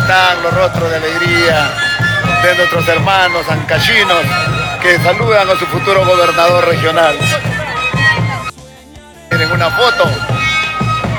están los rostros de alegría de nuestros hermanos ancachinos que saludan a su futuro gobernador regional. Tienen una foto